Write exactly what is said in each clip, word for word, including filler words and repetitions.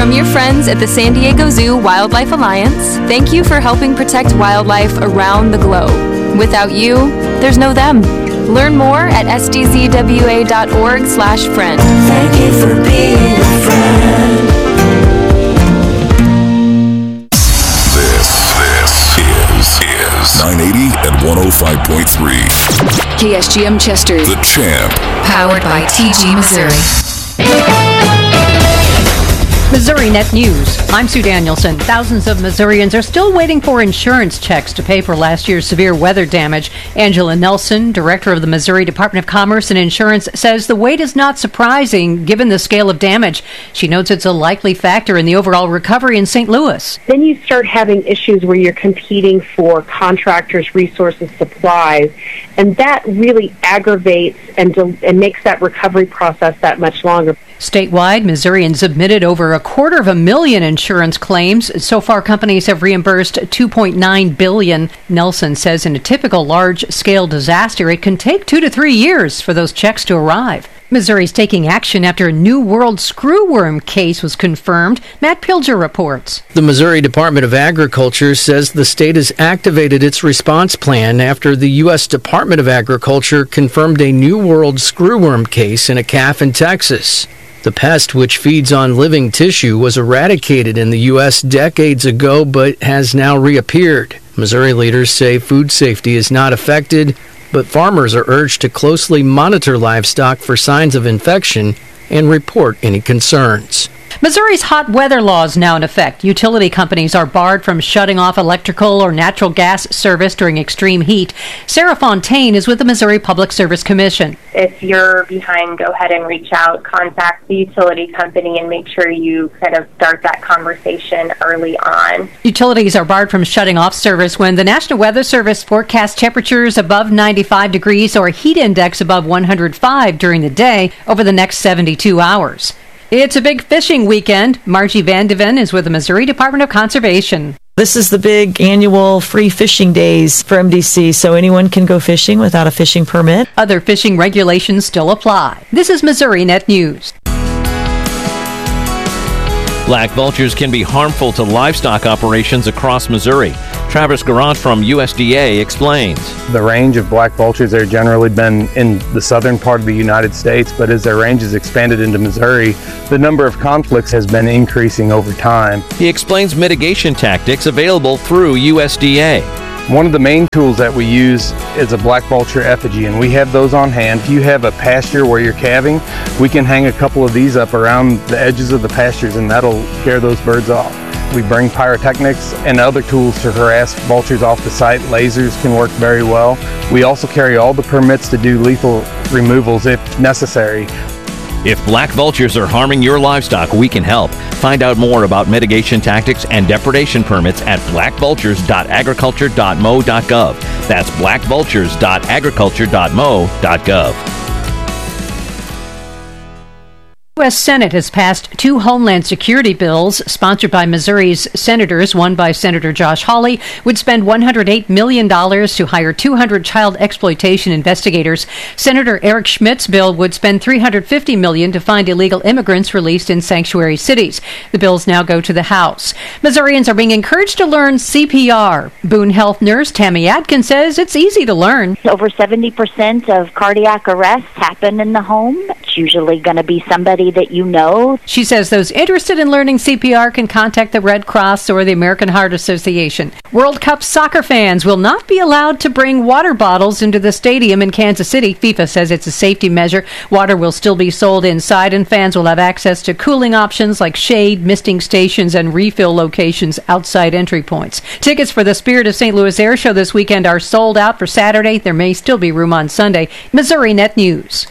From your friends at the San Diego Zoo Wildlife Alliance, thank you for helping protect wildlife around the globe. Without you, there's no them. Learn more at s d z w a dot org slash friend. Thank you for being a friend. This, this is, is nine eighty and one oh five point three. K S G M Chester. The Champ. Powered by T G Missouri. Missouri Net News. I'm Sue Danielson. Thousands of Missourians are still waiting for insurance checks to pay for last year's severe weather damage. Angela Nelson, director of the Missouri Department of Commerce and Insurance, says the wait is not surprising given the scale of damage. She notes it's a likely factor in the overall recovery in Saint Louis. Then you start having issues where you're competing for contractors, resources, supplies, and that really aggravates and, de- and makes that recovery process that much longer. Statewide, Missourians submitted over a quarter of a million insurance claims. So far, companies have reimbursed two point nine billion dollars. Nelson says in a typical large-scale disaster, it can take two to three years for those checks to arrive. Missouri's taking action after a New World screwworm case was confirmed. Matt Pilger reports. The Missouri Department of Agriculture says the state has activated its response plan after the U S Department of Agriculture confirmed a New World screwworm case in a calf in Texas. The pest, which feeds on living tissue, was eradicated in the U S decades ago but has now reappeared. Missouri leaders say food safety is not affected, but farmers are urged to closely monitor livestock for signs of infection and report any concerns. Missouri's hot weather law is now in effect. Utility companies are barred from shutting off electrical or natural gas service during extreme heat. Sarah Fontaine is with the Missouri Public Service Commission. If you're behind, go ahead and reach out, contact the utility company, and make sure you kind of start that conversation early on. Utilities are barred from shutting off service when the National Weather Service forecasts temperatures above ninety-five degrees or a heat index above one hundred five during the day over the next seventy-two hours. It's a big fishing weekend. Margie Vandeven is with the Missouri Department of Conservation. This is the big annual free fishing days for M D C, so anyone can go fishing without a fishing permit. Other fishing regulations still apply. This is Missouri Net News. Black vultures can be harmful to livestock operations across Missouri. Travis Garant from U S D A explains. The range of black vultures have generally been in the southern part of the United States, but as their range has expanded into Missouri, the number of conflicts has been increasing over time. He explains mitigation tactics available through U S D A. One of the main tools that we use is a black vulture effigy, and we have those on hand. If you have a pasture where you're calving, we can hang a couple of these up around the edges of the pastures, and that'll scare those birds off. We bring pyrotechnics and other tools to harass vultures off the site. Lasers can work very well. We also carry all the permits to do lethal removals if necessary. If black vultures are harming your livestock, we can help. Find out more about mitigation tactics and depredation permits at black vultures dot agriculture dot mo dot gov. That's black vultures dot agriculture dot mo dot gov. The U S Senate has passed two Homeland Security bills sponsored by Missouri's senators. One by Senator Josh Hawley would spend one hundred eight million dollars to hire two hundred child exploitation investigators. Senator Eric Schmidt's bill would spend three hundred fifty million dollars to find illegal immigrants released in sanctuary cities. The bills now go to the House. Missourians are being encouraged to learn C P R. Boone Health nurse Tammy Adkins says it's easy to learn. Over seventy percent of cardiac arrests happen in the home. It's usually going to be somebody that you know. She says those interested in learning C P R can contact the Red Cross or the American Heart Association. World Cup soccer fans will not be allowed to bring water bottles into the stadium in Kansas City. FIFA says it's a safety measure. Water will still be sold inside, and fans will have access to cooling options like shade, misting stations, and refill locations outside entry points. Tickets for the Spirit of Saint Louis Air Show this weekend are sold out for Saturday. There may still be room on Sunday. Missouri Net News.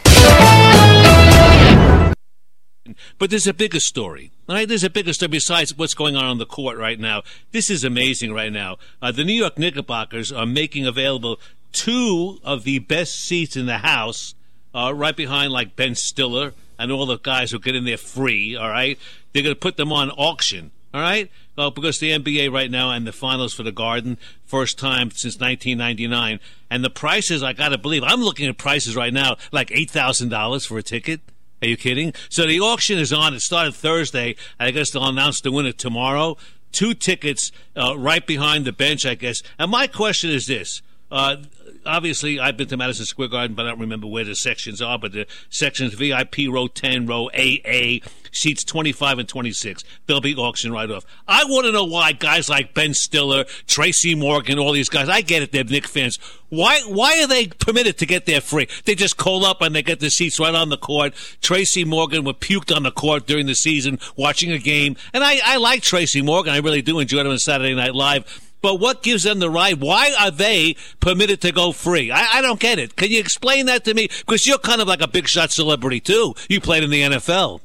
But there's a bigger story. Right? There's a bigger story besides what's going on on the court right now. This is amazing right now. Uh, the New York Knickerbockers are making available two of the best seats in the house, uh, right behind like Ben Stiller and all the guys who get in there free, all right? They're going to put them on auction, all right? Well, because the N B A right now and the finals for the Garden, first time since nineteen ninety-nine. And the prices, I got to believe, I'm looking at prices right now, like eight thousand dollars for a ticket. Are you kidding? So the auction is on. It started Thursday. I guess they'll announce the winner tomorrow. Two tickets uh, right behind the bench, I guess. And my question is this. Uh, obviously, I've been to Madison Square Garden, but I don't remember where the sections are. But the sections V I P, row ten, row A A, seats twenty-five and twenty-six. They'll be auctioned right off. I want to know why guys like Ben Stiller, Tracy Morgan, all these guys, I get it, they're Knicks fans. Why why are they permitted to get there free? They just call up and they get the seats right on the court. Tracy Morgan was puked on the court during the season watching a game. And I, I like Tracy Morgan. I really do enjoy him on Saturday Night Live. But what gives them the right? Why are they permitted to go free? I, I don't get it. Can you explain that to me? Because you're kind of like a big shot celebrity, too. You played in the N F L.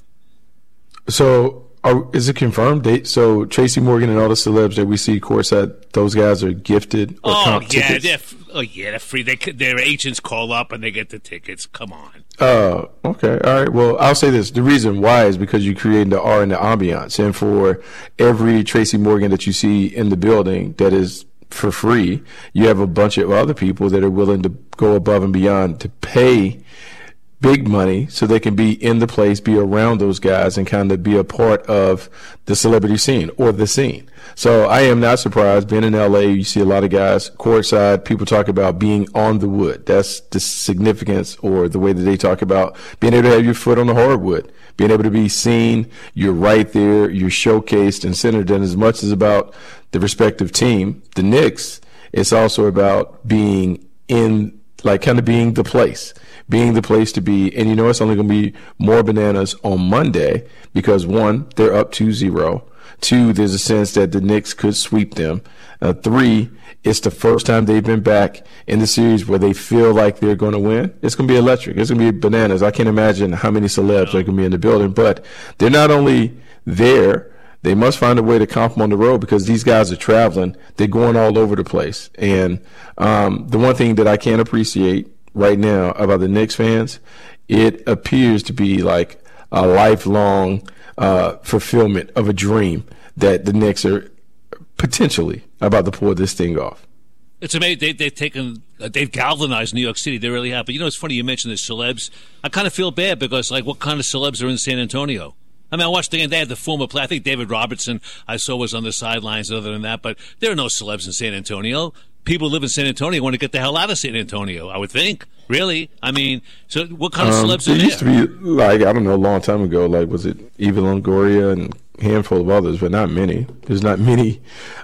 So are, is it confirmed? They, so Tracy Morgan and all the celebs that we see courtside, those guys are gifted or oh, comp yeah, tickets? They're, oh, yeah, they're free. They, their agents call up and they get the tickets. Come on. Oh, uh, okay. All right. Well, I'll say this. The reason why is because you create the R and the ambiance. And for every Tracy Morgan that you see in the building that is for free, you have a bunch of other people that are willing to go above and beyond to pay big money so they can be in the place, be around those guys, and kind of be a part of the celebrity scene or the scene. So I am not surprised. Being in L A, you see a lot of guys courtside. People talk about being on the wood. That's the significance, or the way that they talk about being able to have your foot on the hardwood, being able to be seen. You're right there. You're showcased and centered. And as much as about the respective team, the Knicks, it's also about being in, like, kind of being the place. Being the place to be. And you know, it's only going to be more bananas on Monday because, one, they're up two zero. Two, there's a sense that the Knicks could sweep them. Uh, three, it's the first time they've been back in the series where they feel like they're going to win. It's going to be electric. It's going to be bananas. I can't imagine how many celebs are going to be in the building. But they're not only there, they must find a way to comp them on the road because these guys are traveling. They're going all over the place. And um, the one thing that I can't appreciate right now about the Knicks fans, it appears to be like a lifelong uh, fulfillment of a dream that the Knicks are potentially about to pull this thing off. It's amazing. They, they've taken, uh, they've galvanized New York City. They really have. But you know, it's funny you mentioned the celebs. I kind of feel bad because, like, what kind of celebs are in San Antonio? I mean, I watched the game. They had the former player. I think David Robertson, I saw, was on the sidelines. Other than that, but there are no celebs in San Antonio. People who live in San Antonio want to get the hell out of San Antonio, I would think. Really? I mean, so what kind of um, celebs there are there? used to be, like, I don't know, a long time ago, like, was it Eva Longoria and a handful of others, but not many. There's not many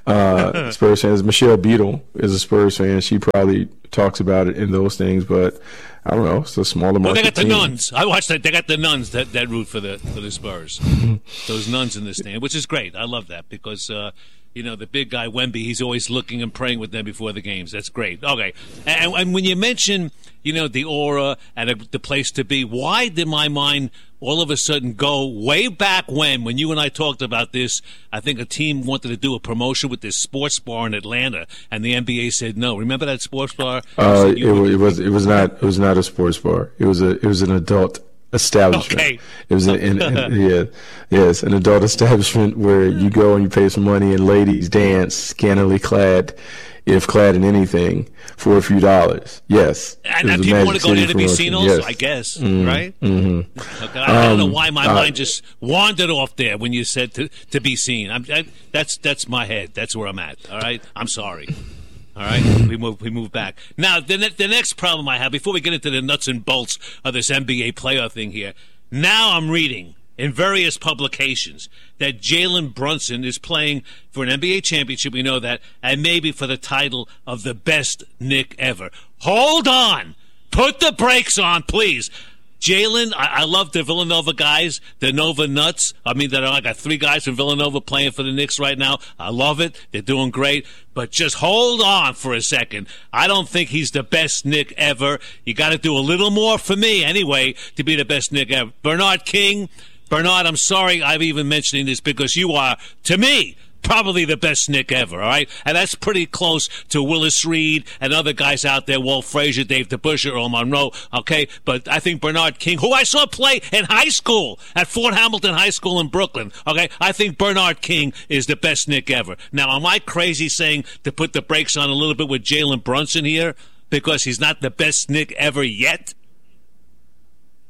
uh, Spurs fans. Michelle Beadle is a Spurs fan. She probably talks about it in those things, but I don't know. It's a smaller market. Well, they got the team. nuns. I watched that. They got the nuns that, that root for the for the Spurs. Those nuns in the stand, which is great. I love that because, uh, you know, the big guy, Wemby, he's always looking and praying with them before the games. That's great. Okay. And, and when you mention, you know, the aura and the place to be, why did my mind all of a sudden go way back when, when you and I talked about this? I think a team wanted to do a promotion with this sports bar in Atlanta, and the N B A said no. Remember that sports bar? Uh, it, it was it was not it was not a sports bar. It was a it was an adult establishment. Okay. It was an, an, an yeah yes an adult establishment where you go and you pay some money and ladies dance scantily clad, if clad in anything, for a few dollars. Yes. And, and people want to go there to be seen also, yes. I guess, mm-hmm. right? Mm-hmm. Okay. I, I don't um, know why my uh, mind just wandered off there when you said to to be seen. I'm, I, that's that's my head. That's where I'm at. All right. I'm sorry. All right, we move we move back. Now, the, ne- the next problem I have, before we get into the nuts and bolts of this N B A playoff thing here, now I'm reading in various publications that Jalen Brunson is playing for an N B A championship, we know that, and maybe for the title of the best Knick ever. Hold on. Put the brakes on, please. Jalen, I, I love the Villanova guys, the Nova Nuts. I mean, there are like three guys from Villanova playing for the Knicks right now. I love it. They're doing great. But just hold on for a second. I don't think he's the best Knick ever. You got to do a little more for me, anyway, to be the best Knick ever. Bernard King, Bernard, I'm sorry I'm even mentioning this because you are, to me, probably the best Knick ever, all right? And that's pretty close to Willis Reed and other guys out there, Walt Frazier, Dave DeBusschere, Earl Monroe, okay? But I think Bernard King, who I saw play in high school at Fort Hamilton High School in Brooklyn, okay? I think Bernard King is the best Knick ever. Now, am I crazy saying to put the brakes on a little bit with Jalen Brunson here because he's not the best Knick ever yet?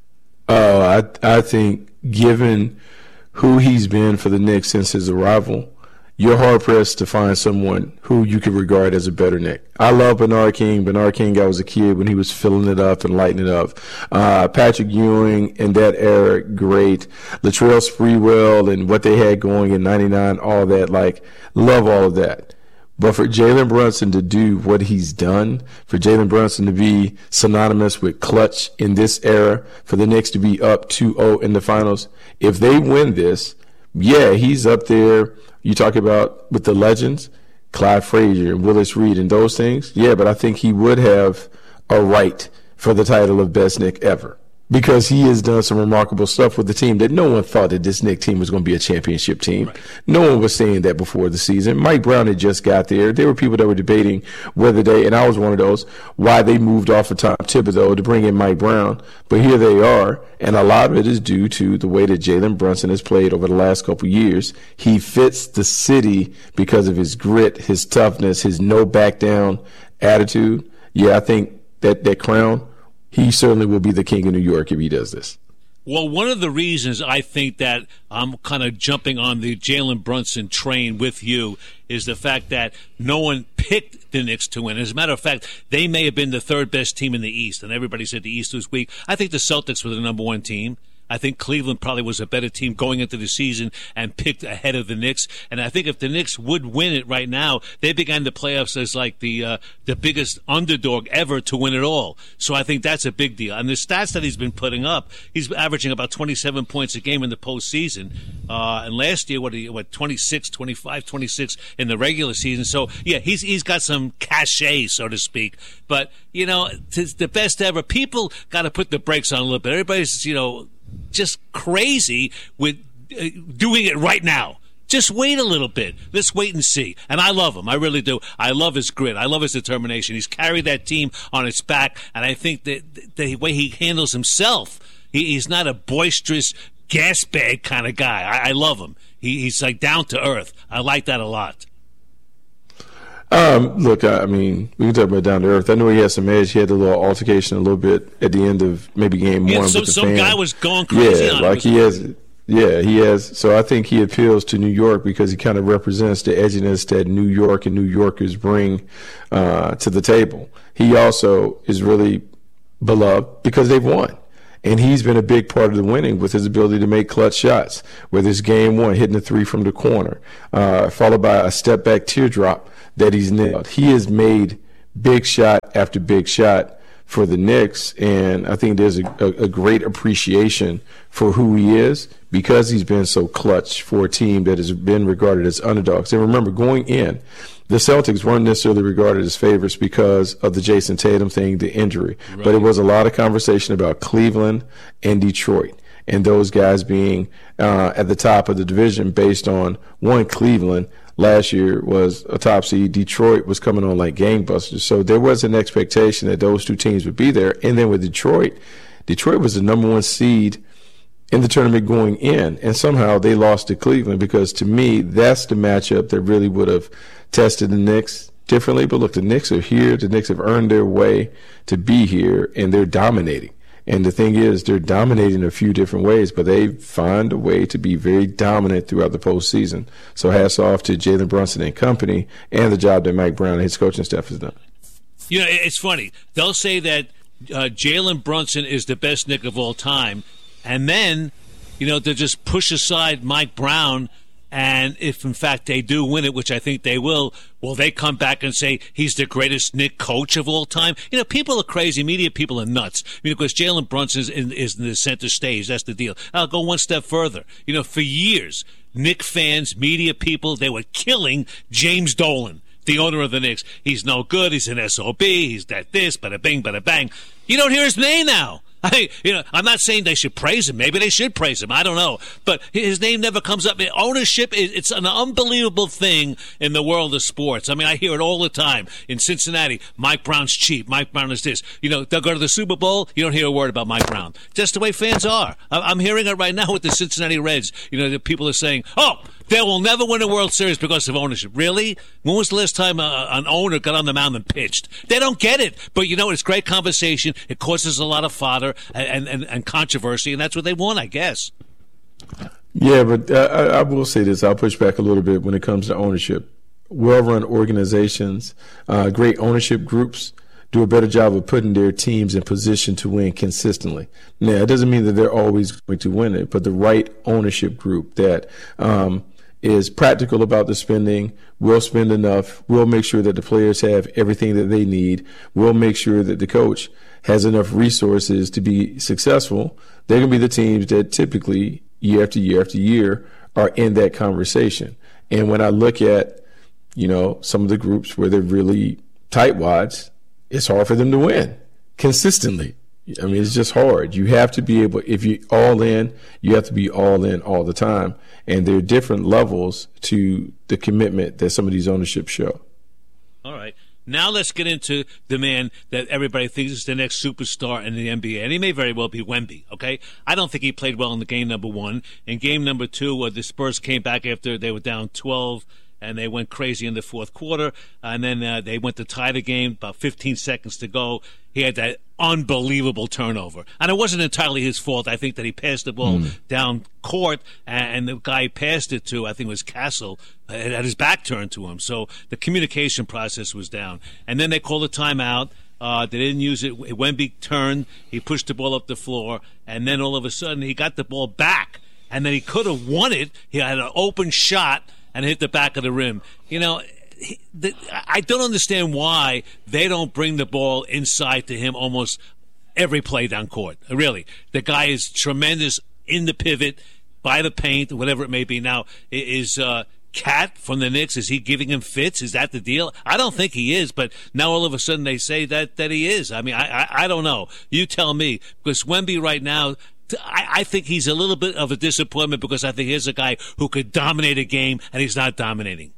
Uh, I I think given who he's been for the Knicks since his arrival, you're hard-pressed to find someone who you could regard as a better Knick. I love Bernard King. Bernard King, I was a kid when he was filling it up and lighting it up. Uh, Patrick Ewing in that era, great. Latrell Sprewell and what they had going in ninety-nine, all that, like, love all of that. But for Jalen Brunson to do what he's done, for Jalen Brunson to be synonymous with clutch in this era, for the Knicks to be up two oh in the finals, if they win this, yeah, he's up there. You talk about with the legends, Clyde Frazier and Willis Reed and those things. Yeah, but I think he would have a right for the title of best Knick ever, because he has done some remarkable stuff with the team that no one thought that this Knick team was going to be a championship team. Right. No one was saying that before the season. Mike Brown had just got there. There were people that were debating whether they, and I was one of those, why they moved off of Tom Thibodeau to bring in Mike Brown. But here they are, and a lot of it is due to the way that Jalen Brunson has played over the last couple of years. He fits the city because of his grit, his toughness, his no back down attitude. Yeah, I think that that crown, he certainly will be the king of New York if he does this. Well, one of the reasons I think that I'm kind of jumping on the Jalen Brunson train with you is the fact that no one picked the Knicks to win. As a matter of fact, they may have been the third best team in the East, and everybody said the East was weak. I think the Celtics were the number one team. I think Cleveland probably was a better team going into the season and picked ahead of the Knicks. And I think if the Knicks would win it right now, they began the playoffs as like the uh, the biggest underdog ever to win it all. So I think that's a big deal. And the stats that he's been putting up, he's averaging about twenty-seven points a game in the postseason. Uh, and last year, what, what twenty-six, twenty-five, twenty-six in the regular season. So, yeah, he's he's got some cachet, so to speak. But, you know, it's the best ever. People got to put the brakes on a little bit. Everybody's, you know, just crazy with uh, doing it right now. Just wait a little bit. Let's wait and see. And I love him. I really do. I love his grit. I love his determination. He's carried that team on his back, and I think that the way he handles himself, he, he's not a boisterous gas bag kind of guy. I, I love him. He, he's like down to earth. I like that a lot. Um, look, I, I mean, we can talk about down to earth. I know he had some edge. He had a little altercation a little bit at the end of maybe game yeah, one so, with the some fan. guy was going crazy yeah, on like him. he has. Yeah, he has. So I think he appeals to New York because he kind of represents the edginess that New York and New Yorkers bring uh, to the table. He also is really beloved because they've won. And he's been a big part of the winning with his ability to make clutch shots, whether it's game one, hitting a three from the corner, uh, followed by a step-back teardrop that he's nailed. He has made big shot after big shot for the Knicks, and I think there's a, a, a great appreciation for who he is because he's been so clutch for a team that has been regarded as underdogs. And remember, going in, the Celtics weren't necessarily regarded as favorites because of the Jason Tatum thing, the injury. Right. But it was a lot of conversation about Cleveland and Detroit and those guys being uh, at the top of the division based on, one, Cleveland last year was a top seed. Detroit was coming on like gangbusters. So there was an expectation that those two teams would be there. And then with Detroit, Detroit was the number one seed in the tournament going in, and somehow they lost to Cleveland because, to me, that's the matchup that really would have tested the Knicks differently. But look, the Knicks are here. The Knicks have earned their way to be here, and they're dominating. And the thing is, they're dominating a few different ways, but they find a way to be very dominant throughout the postseason. So hats off to Jalen Brunson and company and the job that Mike Brown and his coaching staff has done. You know, it's funny. They'll say that uh, Jalen Brunson is the best Knick of all time, and then, you know, they'll just push aside Mike Brown, and if, in fact, they do win it, which I think they will, will they come back and say he's the greatest Knick coach of all time? You know, people are crazy. Media people are nuts. I mean, because Jalen Brunson is in, is in the center stage. That's the deal. I'll go one step further. You know, for years, Knick fans, media people, they were killing James Dolan, the owner of the Knicks. He's no good. He's an S O B. He's that this, bada bing, bada bang. You don't hear his name now. I, you know, I'm not saying they should praise him. Maybe they should praise him. I don't know. But his name never comes up. Ownership, is it's an unbelievable thing in the world of sports. I mean, I hear it all the time. In Cincinnati, Mike Brown's cheap. Mike Brown is this. You know, they'll go to the Super Bowl, you don't hear a word about Mike Brown. Just the way fans are. I'm hearing it right now with the Cincinnati Reds. You know, the people are saying, oh, They will never win a World Series because of ownership. Really? When was the last time a, an owner got on the mound and pitched? They don't get it. But, you know, it's great conversation. It causes a lot of fodder and, and, and controversy, and that's what they want, I guess. Yeah, but uh, I, I will say this. I'll push back a little bit when it comes to ownership. Well-run organizations, uh, great ownership groups do a better job of putting their teams in position to win consistently. Now, it doesn't mean that they're always going to win it, but the right ownership group that um, is practical about the spending, will spend enough, will make sure that the players have everything that they need, will make sure that the coach has enough resources to be successful. They're going to be the teams that typically, year after year after year, are in that conversation. And when I look at, you know, some of the groups where they're really tightwads, it's hard for them to win consistently. I mean, it's just hard. You have to be able, if you're all in, you have to be all in all the time. And there are different levels to the commitment that some of these ownerships show. All right. Now let's get into the man that everybody thinks is the next superstar in the N B A. And he may very well be Wemby, okay? I don't think he played well in the game number one. In game number two, uh, the Spurs came back after they were down twelve. And they went crazy in the fourth quarter. And then uh, they went to tie the game, about fifteen seconds to go. He had that unbelievable turnover. And it wasn't entirely his fault. I think that he passed the ball mm. down court, and the guy he passed it to, I think it was Castle, had his back turned to him. So the communication process was down. And then they called a timeout. Uh, they didn't use it. Wemby turned. He pushed the ball up the floor. And then all of a sudden, he got the ball back. And then he could have won it. He had an open shot and hit the back of the rim. You know, he, the, I don't understand why they don't bring the ball inside to him almost every play down court. Really. The guy is tremendous in the pivot, by the paint, whatever it may be. Now, is uh, Cat from the Knicks, is he giving him fits? Is that the deal? I don't think he is, but now all of a sudden they say that, that he is. I mean, I, I, I don't know. You tell me. Because Wemby right now, I, I think he's a little bit of a disappointment because I think here's a guy who could dominate a game, and he's not dominating.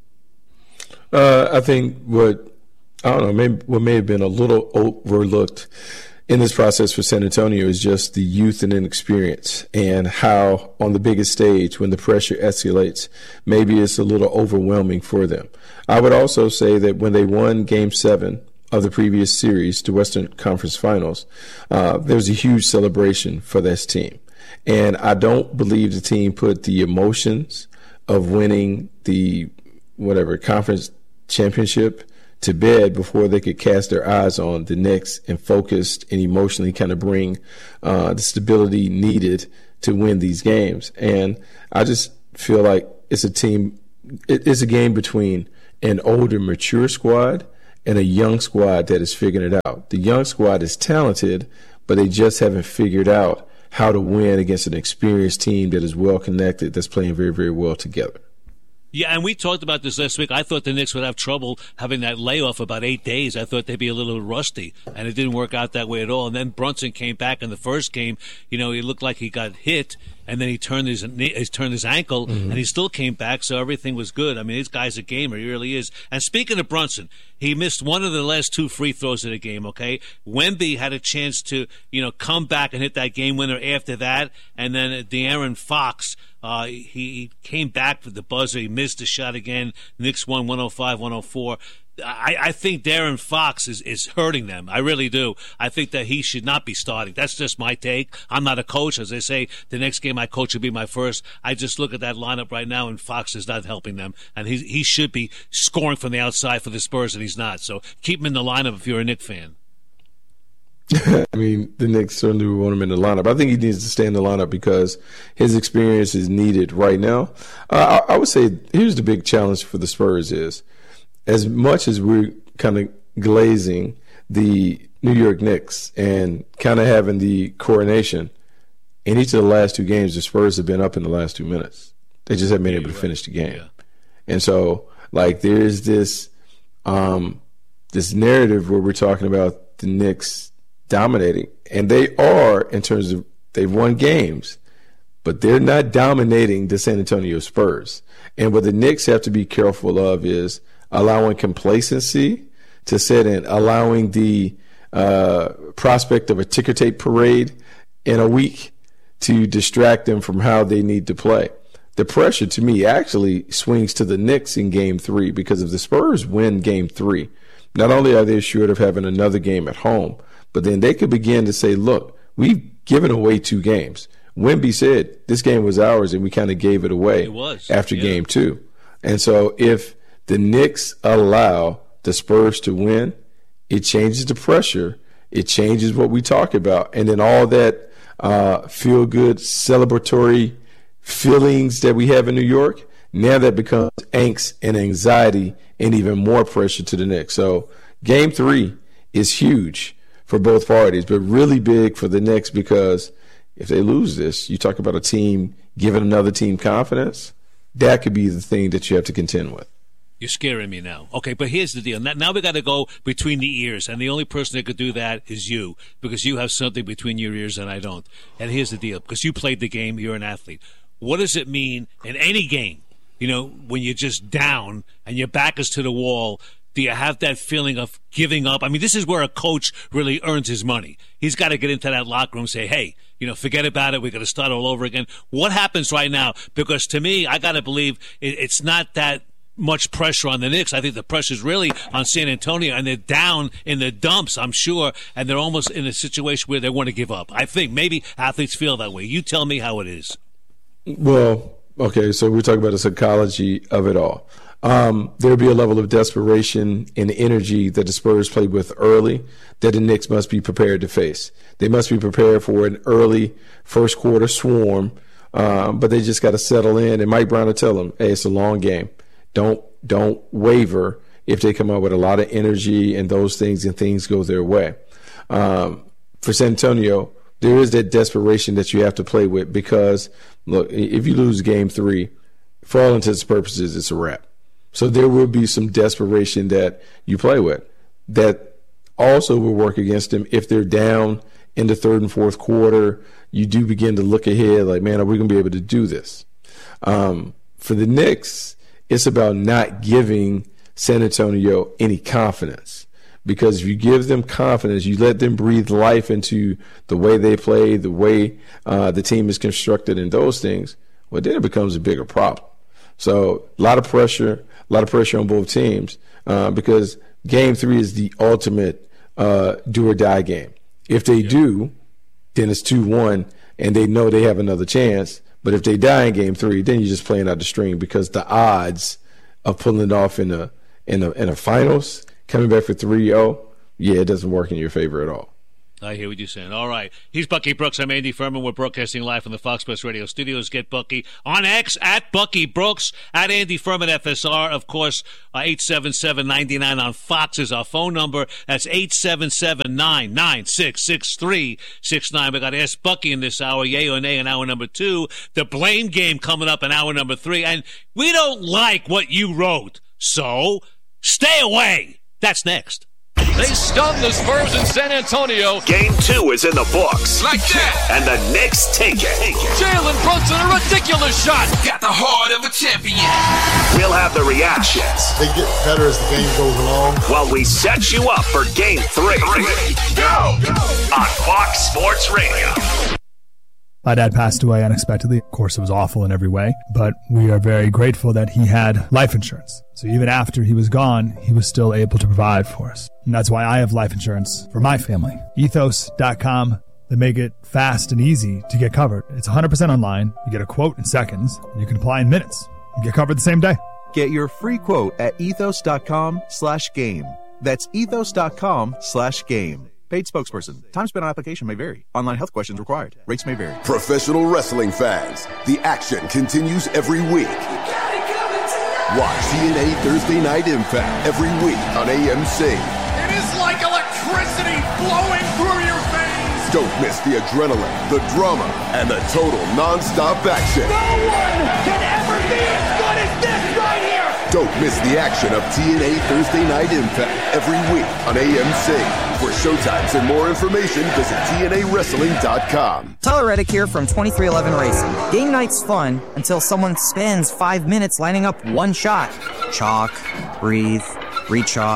Uh, I think what, I don't know, maybe what may have been a little overlooked in this process for San Antonio is just the youth and inexperience, and how on the biggest stage, when the pressure escalates, maybe it's a little overwhelming for them. I would also say that when they won Game seven of the previous series, the Western Conference Finals, uh, there was a huge celebration for this team. And I don't believe the team put the emotions of winning the whatever conference championship to bed before they could cast their eyes on the Knicks and focused and emotionally kind of bring uh, the stability needed to win these games. And I just feel like it's a team, it's a game between an older, mature squad and a young squad that is figuring it out. The young squad is talented, but they just haven't figured out how to win against an experienced team that is well connected, that's playing very, very well together. Yeah, and we talked about this last week. I thought the Knicks would have trouble having that layoff about eight days. I thought they'd be a little rusty, and it didn't work out that way at all. And then Brunson came back in the first game. You know, he looked like he got hit, and then he turned his he turned his ankle, mm-hmm. and he still came back, so everything was good. I mean, this guy's a gamer. He really is. And speaking of Brunson, he missed one of the last two free throws of the game, okay? Wemby had a chance to, you know, come back and hit that game winner after that, and then De'Aaron Fox, uh, he, he came back for the buzzer. He missed the shot again. Knicks won one oh five one oh four. I, I think De'Aaron Fox is, is hurting them. I really do. I think that he should not be starting. That's just my take. I'm not a coach. As they say, the next game I coach will be my first. I just look at that lineup right now, and Fox is not helping them. And he, he should be scoring from the outside for the Spurs, and he's not. So keep him in the lineup if you're a Knicks fan. I mean, the Knicks certainly would want him in the lineup. I think he needs to stay in the lineup because his experience is needed right now. Uh, I, I would say here's the big challenge for the Spurs is, as much as we're kind of glazing the New York Knicks and kind of having the coronation, in each of the last two games, the Spurs have been up in the last two minutes. They just haven't been able to right. finish the game. Yeah. And so, like, there's this um, this narrative where we're talking about the Knicks dominating. And they are, in terms of, they've won games, but they're not dominating the San Antonio Spurs. And what the Knicks have to be careful of is allowing complacency to set in, allowing the uh, prospect of a ticker tape parade in a week to distract them from how they need to play. the pressure to me actually swings to the Knicks in game three, because if the Spurs win game three, not only are they assured of having another game at home, but then they could begin to say, look, we've given away two games. Wemby said this game was ours and we kind of gave it away it was, after yeah. game two. And so if the Knicks allow the Spurs to win, it changes the pressure. It changes what we talk about. And then all that uh, feel-good, celebratory feelings that we have in New York, now that becomes angst and anxiety and even more pressure to the Knicks. So game three is huge for both parties, but really big for the Knicks, because if they lose this, you talk about a team giving another team confidence, that could be the thing that you have to contend with. You're scaring me now. Okay, but here's the deal. Now we got to go between the ears, and the only person that could do that is you, because you have something between your ears and I don't. And here's the deal, because you played the game, you're an athlete. What does it mean in any game, you know, when you're just down and your back is to the wall? Do you have that feeling of giving up? I mean, this is where a coach really earns his money. He's got to get into that locker room and say, hey, you know, forget about it. We're going to start all over again. What happens right now? Because to me, I got to believe it, it's not that much pressure on the Knicks. I think the pressure is really on San Antonio, and they're down in the dumps, I'm sure, and they're almost in a situation where they want to give up. I think maybe athletes feel that way. You tell me how it is. Well, okay, so we're talking about the psychology of it all. Um, there'll be a level of desperation and energy that the Spurs played with early that the Knicks must be prepared to face. They must be prepared for an early first quarter swarm, um, but they just got to settle in. And Mike Brown will tell them, hey, it's a long game. Don't don't waver if they come out with a lot of energy and those things and things go their way. Um, for San Antonio, there is that desperation that you have to play with, because, look, if you lose game three, for all intents and purposes, it's a wrap. So there will be some desperation that you play with that also will work against them. If they're down in the third and fourth quarter, you do begin to look ahead like, man, are we going to be able to do this? Um, for the Knicks, it's about not giving San Antonio any confidence, because if you give them confidence, you let them breathe life into the way they play, the way uh, the team is constructed and those things, well, then it becomes a bigger problem. So a lot of pressure, a lot of pressure on both teams, uh, because game three is the ultimate uh, do or die game. If they yeah. do, then it's two one, and they know they have another chance. But if they die in game three, then you're just playing out the string, because the odds of pulling it off in a in a in a finals, coming back for three oh, yeah, it doesn't work in your favor at all. I hear what you're saying. All right. He's Bucky Brooks. I'm Andy Furman. We're broadcasting live from the Fox Sports Radio studios. Get Bucky on X at Bucky Brooks, at Andy Furman F S R. Of course, uh, eight seven seven, nine nine on Fox is our phone number. That's eight seven seven, nine nine six, six three six nine. We got to ask Bucky in this hour, yay or nay in hour number two. The blame game coming up in hour number three. And we don't like what you wrote, so stay away. That's next. They stun the Spurs in San Antonio. Game two is in the books. Like that. And the Knicks take it. Jalen Brunson, a ridiculous shot. Got the heart of a champion. We'll have the reactions. They get better as the game goes along. While we set you up for game three. Three. Go. On Fox Sports Radio. My dad passed away unexpectedly. Of course, it was awful in every way, but we are very grateful that he had life insurance. So even after he was gone, he was still able to provide for us. And that's why I have life insurance for my family. ethos dot com. They make it fast and easy to get covered. It's one hundred percent online. You get a quote in seconds, and you can apply in minutes. You get covered the same day. Get your free quote at ethos dot com slash game. That's ethos dot com slash game. Paid spokesperson. Time spent on application may vary. Online health questions required. Rates may vary. Professional wrestling fans, the action continues every week. Watch T N A Thursday Night Impact every week on A M C. It is like electricity flowing through your veins. Don't miss the adrenaline, the drama, and the total non-stop action. No one can ever be as good as this right here. Don't miss the action of T N A Thursday Night Impact every week on A M C. For showtimes and more information, visit T N A wrestling dot com. Tyler Reddick here from twenty-three eleven Racing. Game night's fun until someone spends five minutes lining up one shot. Chalk, breathe, re-chalk,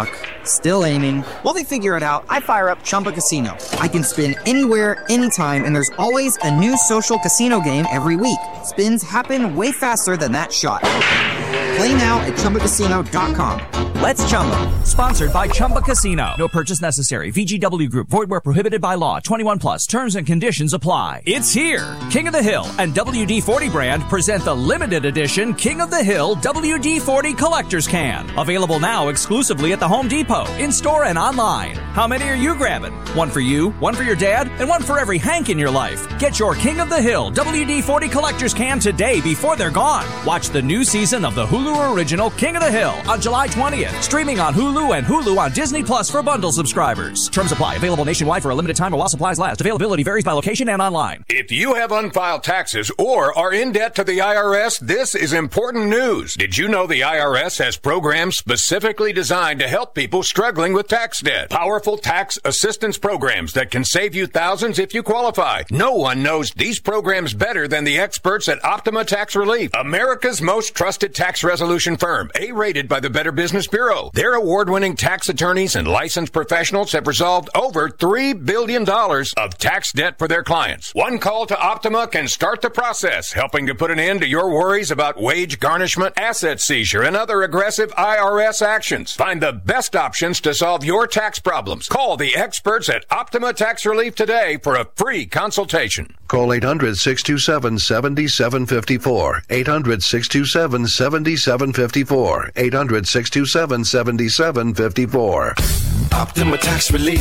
Still aiming. While they figure it out, I fire up Chumba Casino. I can spin anywhere, anytime, and there's always a new social casino game every week. Spins happen way faster than that shot. Play now at Chumba Casino dot com. Let's Chumba. Sponsored by Chumba Casino. No purchase necessary. V G W Group. Void where prohibited by law. twenty-one plus. Terms and conditions apply. It's here. King of the Hill and W D forty brand present the limited edition King of the Hill W D forty Collector's Can. Available now exclusively at the Home Depot, in-store and online. How many are you grabbing? One for you, one for your dad, and one for every Hank in your life. Get your King of the Hill W D forty Collector's Can today before they're gone. Watch the new season of the Hulu original King of the Hill on July twentieth. Streaming on Hulu and Hulu on Disney Plus for bundle subscribers. Terms apply. Available nationwide for a limited time or while supplies last. Availability varies by location and online. If you have unfiled taxes or are in debt to the I R S, this is important news. Did you know the I R S has programs specifically designed to help people struggling with tax debt? Powerful tax assistance programs that can save you thousands if you qualify. No one knows these programs better than the experts at Optima Tax Relief, America's most trusted tax resolution firm, A-rated by the Better Business Bureau. Their award-winning tax attorneys and licensed professionals have resolved over three billion dollars of tax debt for their clients. One call to Optima can start the process, helping to put an end to your worries about wage garnishment, asset seizure, and other aggressive I R S actions. Find the best options to solve your tax problems. Call the experts at Optima Tax Relief today for a free consultation. Call eight hundred, six two seven, seven seven five four. eight hundred, six two seven, seven seven five four. eight hundred, six two seven, seven seven five four. Optima Tax Relief.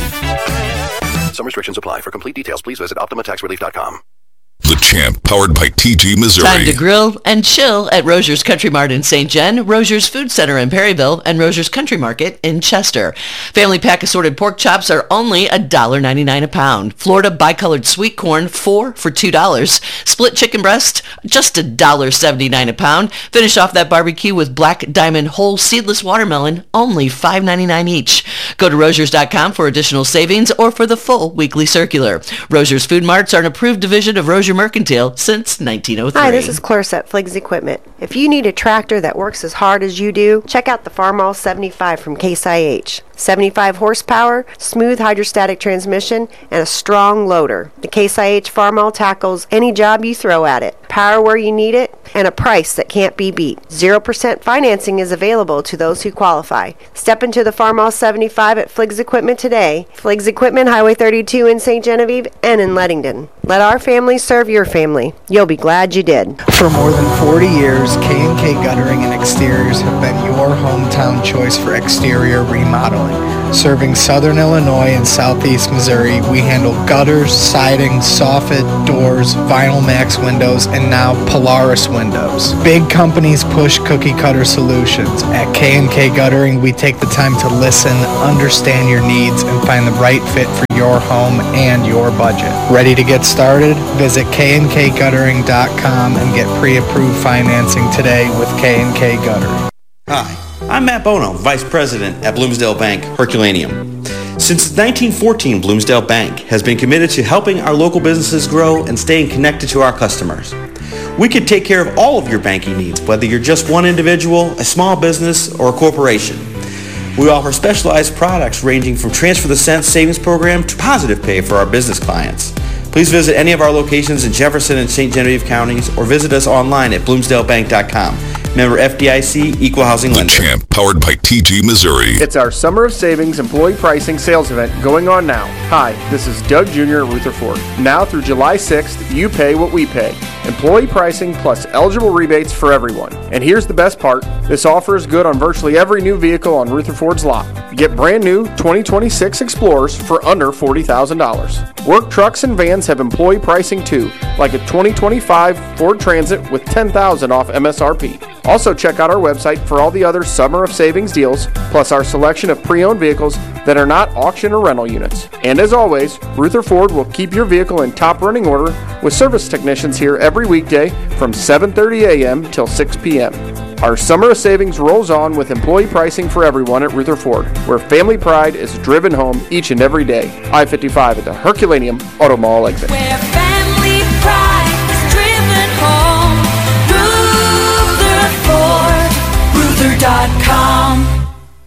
Some restrictions apply. For complete details, please visit optima tax relief dot com. The Champ, powered by T G Missouri. Time to grill and chill at Rozier's Country Mart in Saint John, Rozier's Food Center in Perryville, and Rozier's Country Market in Chester. Family pack assorted pork chops are only one dollar ninety-nine a pound. Florida bicolored sweet corn, four for two dollars. Split chicken breast, just one dollar seventy-nine a pound. Finish off that barbecue with Black Diamond whole seedless watermelon, only five ninety-nine each. Go to Roziers dot com for additional savings or for the full weekly circular. Rozier's Food Marts are an approved division of Rozier Mercantile since nineteen oh three. Hi, this is Clarissa at Fliggs Equipment. If you need a tractor that works as hard as you do, check out the Farmall seventy-five from Case I H. seventy-five horsepower, smooth hydrostatic transmission, and a strong loader. The Case I H Farmall tackles any job you throw at it. Power where you need it, and a price that can't be beat. zero percent financing is available to those who qualify. Step into the Farmall seventy-five at Fliggs Equipment today. Fliggs Equipment, Highway thirty-two in Saint Genevieve and in Leadington. Let our family serve your family. You'll be glad you did. For more than forty years, K and K Guttering and Exteriors have been your hometown choice for exterior remodeling. Serving Southern Illinois and Southeast Missouri, we handle gutters, siding, soffit, doors, Vinyl Max windows, and now Polaris windows. Big companies push cookie cutter solutions. At K and K Guttering, we take the time to listen, understand your needs, and find the right fit for your home and your budget. Ready to get started? Visit K and K guttering dot com and get pre-approved financing today with K and K Guttering. Hi, I'm Matt Bono, Vice President at Bloomsdale Bank, Herculaneum. Since nineteen fourteen, Bloomsdale Bank has been committed to helping our local businesses grow and staying connected to our customers. We can take care of all of your banking needs, whether you're just one individual, a small business, or a corporation. We offer specialized products ranging from Transfer the Cent savings program to Positive Pay for our business clients. Please visit any of our locations in Jefferson and Saint Genevieve counties or visit us online at bloomsdale bank dot com. Member F D I C, Equal Housing Lender. The Champ, powered by T G Missouri. It's our Summer of Savings employee pricing sales event going on now. Hi, this is Doug Junior at Rutherford. Now through July sixth, you pay what we pay. Employee pricing plus eligible rebates for everyone. And here's the best part. This offer is good on virtually every new vehicle on Rutherford's lot. Get brand new twenty twenty-six Explorers for under forty thousand dollars. Work trucks and vans have employee pricing too, like a twenty twenty-five Ford Transit with ten thousand dollars off M S R P. Also check out our website for all the other Summer of Savings deals, plus our selection of pre-owned vehicles that are not auction or rental units. And as always, Rutherford will keep your vehicle in top running order with service technicians here every weekday from seven thirty a.m. till six p.m. Our Summer of Savings rolls on with employee pricing for everyone at Rutherford, where family pride is driven home each and every day. I fifty-five at the Herculaneum Auto Mall exit. Where family pride is driven home. Rutherford, Ruther dot com.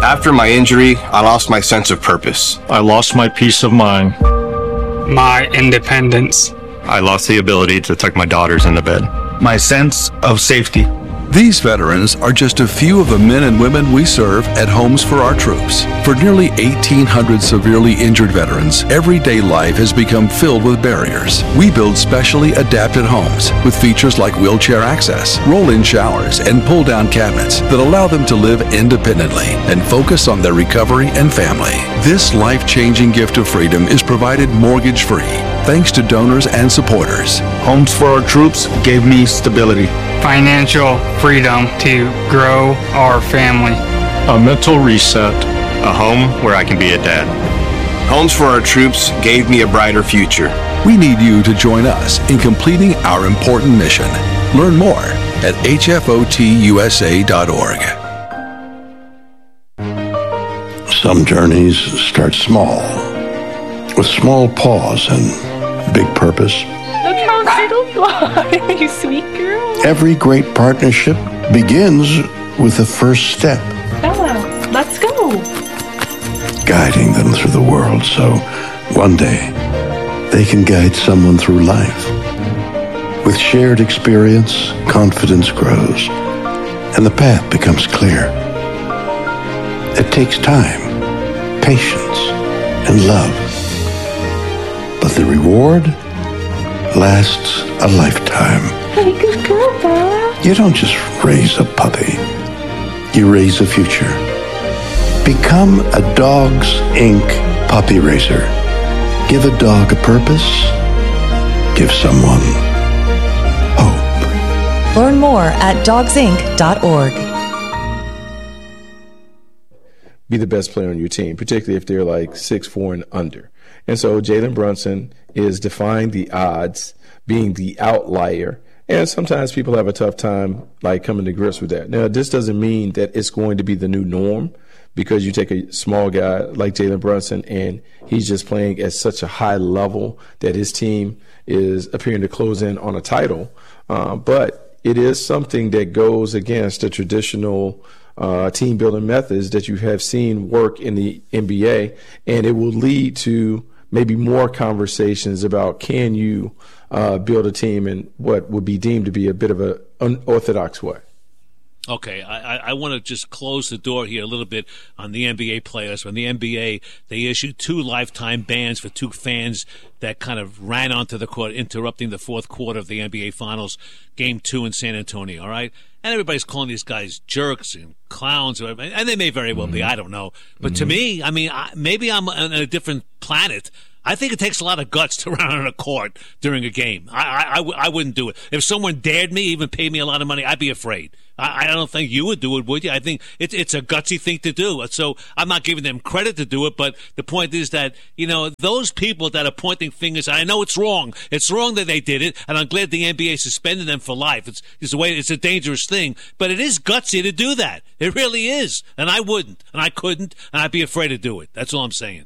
After my injury, I lost my sense of purpose. I lost my peace of mind. My independence. I lost the ability to tuck my daughters into bed. My sense of safety. These veterans are just a few of the men and women we serve at Homes for Our Troops. For nearly eighteen hundred severely injured veterans, everyday life has become filled with barriers. We build specially adapted homes with features like wheelchair access, roll-in showers, and pull-down cabinets that allow them to live independently and focus on their recovery and family. This life-changing gift of freedom is provided mortgage-free, thanks to donors and supporters. Homes for Our Troops gave me stability, financial freedom to grow our family, a mental reset, a home where I can be a dad. Homes for Our Troops gave me a brighter future. We need you to join us in completing our important mission. Learn more at H F O T U S A dot org. Some journeys start small, with small pause and big purpose. Look how little you are, you sweet girl. Every great partnership begins with the first step. Bella, let's go. Guiding them through the world so one day they can guide someone through life. With shared experience, confidence grows, and the path becomes clear. It takes time, patience, and love. But the reward lasts a lifetime. Hey, good girl, Bella. You don't just raise a puppy. You raise a future. Become a Dogs Incorporated puppy raiser. Give a dog a purpose. Give someone hope. Learn more at dogs inc dot org. Be the best player on your team, particularly if they're like six four and under. And so Jalen Brunson is defying the odds, being the outlier. And sometimes people have a tough time like coming to grips with that. Now, this doesn't mean that it's going to be the new norm, because you take a small guy like Jalen Brunson and he's just playing at such a high level that his team is appearing to close in on a title. Uh, but it is something that goes against the traditional uh, team building methods that you have seen work in the N B A, and it will lead to maybe more conversations about can you uh, build a team in what would be deemed to be a bit of an unorthodox way. Okay, I, I want to just close the door here a little bit on the N B A players. When the N B A, they issued two lifetime bans for two fans that kind of ran onto the court, interrupting the fourth quarter of the N B A Finals, Game Two in San Antonio. All right, and everybody's calling these guys jerks and clowns, or, and they may very well mm-hmm. be. I don't know, but mm-hmm. to me, I mean, I, maybe I'm on a different planet. I think it takes a lot of guts to run on a court during a game. I, I, I, w- I wouldn't do it. If someone dared me, even paid me a lot of money, I'd be afraid. I, I don't think you would do it, would you? I think it's it's a gutsy thing to do. So I'm not giving them credit to do it, but the point is that, you know, those people that are pointing fingers, I know it's wrong. It's wrong that they did it, and I'm glad the N B A suspended them for life. It's, it's a way. It's a dangerous thing, but it is gutsy to do that. It really is, and I wouldn't, and I couldn't, and I'd be afraid to do it. That's all I'm saying.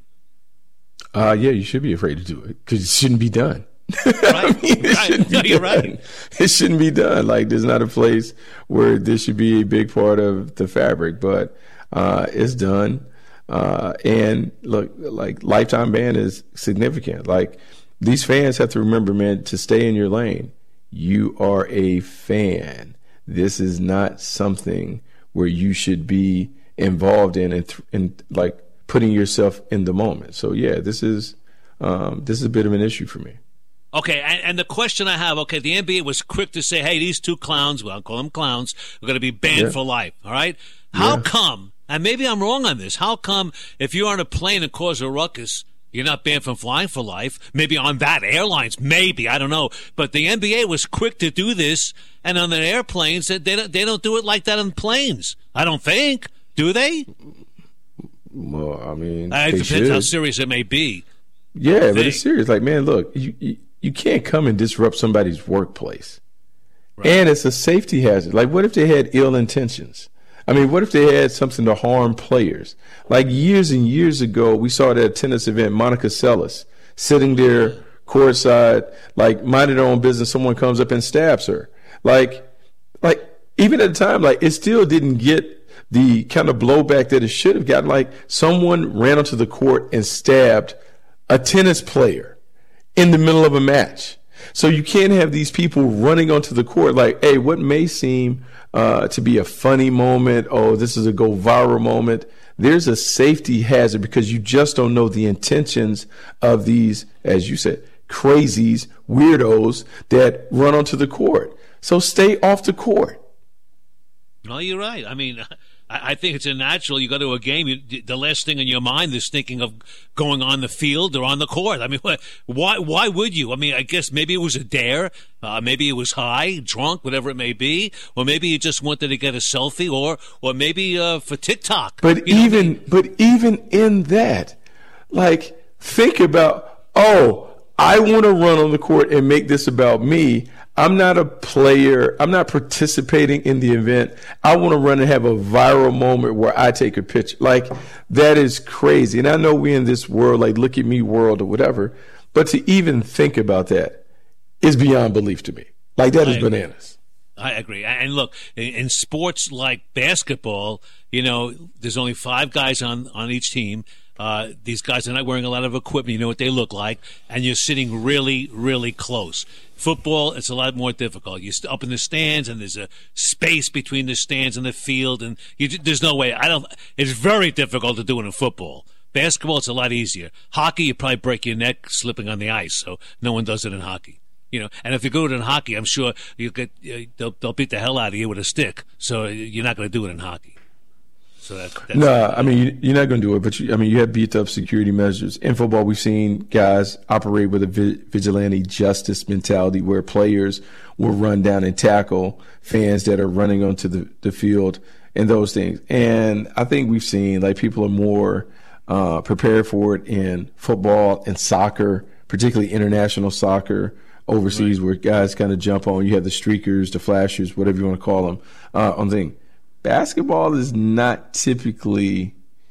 Uh, yeah, you should be afraid to do it because it shouldn't be done. Right. I mean, it right. shouldn't No, be you're done. right. It shouldn't be done. Like, there's not a place where this should be a big part of the fabric, but uh, it's done. Uh, and look, like, lifetime ban is significant. Like, these fans have to remember, man, to stay in your lane. You are a fan. This is not something where you should be involved in and, th- and like, putting yourself in the moment. So yeah, this is um, this is a bit of an issue for me. Okay, and, and the question I have, okay, the N B A was quick to say, hey, these two clowns, well, I'll call them clowns, are going to be banned Yeah. for life, all right? How Yeah. come, and maybe I'm wrong on this, how come if you're on a plane and cause a ruckus, you're not banned from flying for life? Maybe on that airlines, maybe, I don't know. But the N B A was quick to do this, and on the airplanes, they don't, they don't do it like that on planes. I don't think. Do they? Well, I mean, Uh, it they depends should. how serious it may be. Yeah, but it's serious. Like, man, look, you, you you can't come and disrupt somebody's workplace, right. And it's a safety hazard. Like, what if they had ill intentions? I mean, what if they had something to harm players? Like, years and years ago, we saw at a tennis event, Monica Seles sitting there courtside, like, minding her own business. Someone comes up and stabs her. Like, like even at the time, like, it still didn't get the kind of blowback that it should have gotten. Like someone ran onto the court and stabbed a tennis player in the middle of a match. So you can't have these people running onto the court like, hey, what may seem uh, to be a funny moment, oh, this is a go viral moment. There's a safety hazard because you just don't know the intentions of these, as you said, crazies, weirdos that run onto the court. So stay off the court. No, you're right. I mean, I, I think it's a natural. You go to a game, you, the last thing in your mind is thinking of going on the field or on the court. I mean, why why would you? I mean, I guess maybe it was a dare. Uh, maybe it was high, drunk, whatever it may be. Or maybe you just wanted to get a selfie or or maybe uh, for TikTok. But you even know, but even in that, like, think about, oh, I want to run on the court and make this about me. I'm not a player. I'm not participating in the event. I want to run and have a viral moment where I take a picture. Like, that is crazy. And I know we're in this world, like, look at me world or whatever. But to even think about that is beyond belief to me. Like, that is bananas. I agree. And look, in, in sports like basketball, you know, there's only five guys on, on each team. Uh, these guys are not wearing a lot of equipment. You know what they look like. And you're sitting really, really close. Football, it's a lot more difficult. You're up in the stands, and there's a space between the stands and the field, and you, there's no way. I don't. It's very difficult to do it in football. Basketball, it's a lot easier. Hockey, you probably break your neck slipping on the ice, so no one does it in hockey. You know, and if you do it in hockey, I'm sure you get uh, they'll, they'll beat the hell out of you with a stick. So you're not going to do it in hockey. So that, that's no, I mean, you're not going to do it, but you, I mean, you have beat up security measures. In football, we've seen guys operate with a vigilante justice mentality where players will run down and tackle fans that are running onto the, the field and those things. And I think we've seen, like, people are more uh, prepared for it in football and soccer, particularly international soccer overseas, right, where guys kind of jump on. You have the streakers, the flashers, whatever you want to call them, uh, on thing. Basketball is not typically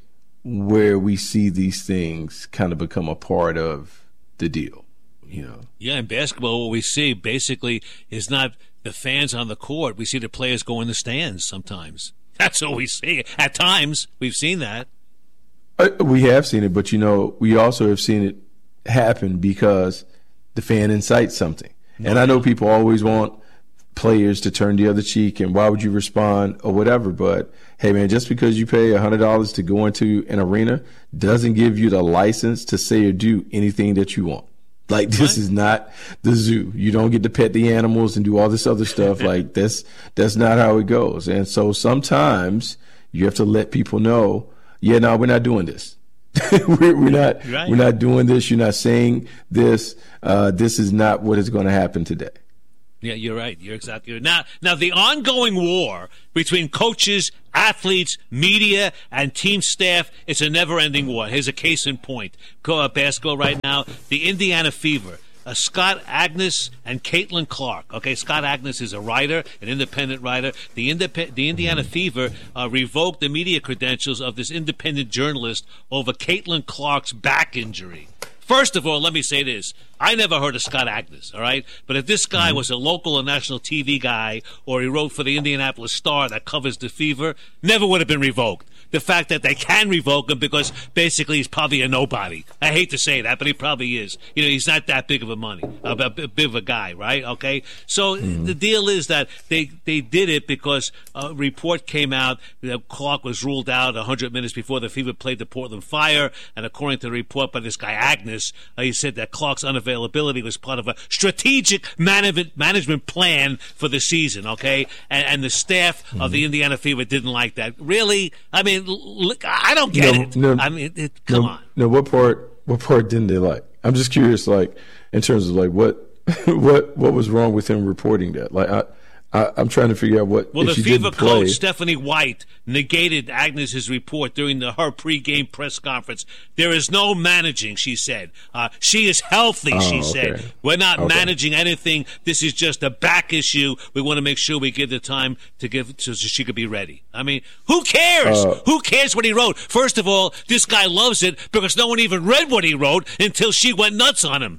where we see these things kind of become a part of the deal, you know. Yeah, in basketball, what we see basically is not the fans on the court. We see the players go in the stands sometimes. That's what we see. At times, we've seen that. Uh, we have seen it, but, you know, we also have seen it happen because the fan incites something. No, and I know people always want players to turn the other cheek and why would you respond or whatever, but hey man, just because you pay a hundred dollars to go into an arena doesn't give you the license to say or do anything that you want. Like, this right. is not the zoo. You don't get to pet the animals and do all this other stuff. Like, that's that's not how it goes. And so sometimes you have to let people know, yeah, no, we're not doing this. we're, we're not right. we're not doing this. You're not saying this. Uh, this is not what is going to happen today. Yeah, you're right. You're exactly right. Now, now the ongoing war between coaches, athletes, media, and team staff, it's a never-ending war. Here's a case in point. Basketball right now, the Indiana Fever. Uh, Scott Agness and Caitlin Clark. Okay, Scott Agness is a writer, an independent writer. The, Indep- the Indiana Fever uh, revoked the media credentials of this independent journalist over Caitlin Clark's back injury. First of all, let me say this. I never heard of Scott Agness, all right? But if this guy was a local or national T V guy, or he wrote for the Indianapolis Star that covers the Fever, never would have been revoked. The fact that they can revoke him because basically he's probably a nobody. I hate to say that, but he probably is. You know, he's not that big of a money, a, a big of a guy, right? Okay? So mm-hmm. the deal is that they, they did it because a report came out that Clark was ruled out one hundred minutes before the Fever played the Portland Fire, and according to the report by this guy Agness, uh, he said that Clark's unavailability was part of a strategic management management plan for the season, okay? And, and the staff mm-hmm. of the Indiana Fever didn't like that. Really? I mean, look, I don't get no, it. No, I mean, it, it, come no, on. No, what part? What part didn't they like? I'm just curious, like, in terms of like what, what, what was wrong with him reporting that? Like, I, I, I'm trying to figure out what. Well, if the she Fever didn't play, coach Stephanie White negated Agnes's report during the, her pregame press conference. There is no managing, she said. Uh, she is healthy, oh, she okay. said. We're not okay. managing anything. This is just a back issue. We want to make sure we give the time to give so she could be ready. I mean, who cares? Uh, who cares what he wrote? First of all, this guy loves it because no one even read what he wrote until she went nuts on him.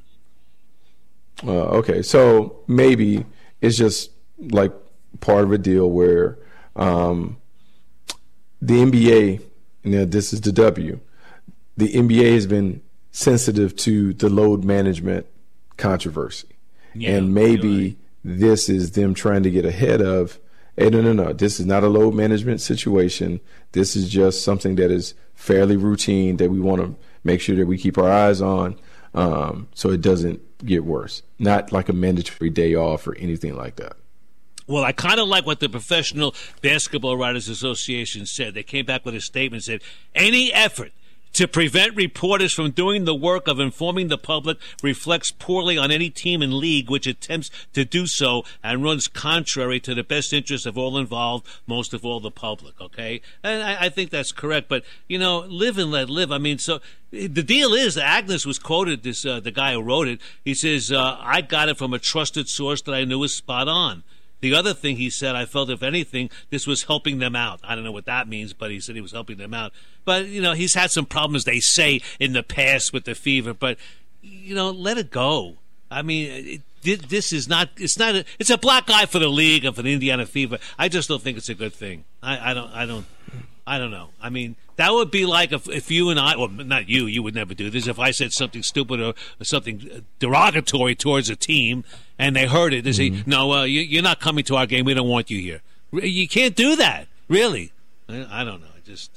Uh, okay, so maybe it's just like part of a deal where um, the N B A, you know, this is the W, the N B A has been sensitive to the load management controversy. Yeah, and maybe right. this is them trying to get ahead of, hey, no, no, no, this is not a load management situation. This is just something that is fairly routine that we want to make sure that we keep our eyes on um, so it doesn't get worse. Not like a mandatory day off or anything like that. Well, I kind of like what the Professional Basketball Writers Association said. They came back with a statement that said, any effort to prevent reporters from doing the work of informing the public reflects poorly on any team and league which attempts to do so and runs contrary to the best interests of all involved, most of all the public, okay? And I, I think that's correct. But, you know, live and let live. I mean, so the deal is, Agnes was quoted, this uh, the guy who wrote it. He says, uh, I got it from a trusted source that I knew was spot on. The other thing he said, I felt, if anything, this was helping them out. I don't know what that means, but he said he was helping them out. But, you know, he's had some problems, they say, in the past with the fever. But, you know, let it go. I mean, it, this is not, it's not, a, it's a black eye for the league and for the Indiana Fever. I just don't think it's a good thing. I, I don't, I don't, I don't know. I mean, that would be like if, if you and I, well, not you, you would never do this. If I said something stupid or, or something derogatory towards a team and they heard it, they say, mm-hmm. no, uh, you, you're not coming to our game. We don't want you here. You can't do that, really. I, I don't know. I just,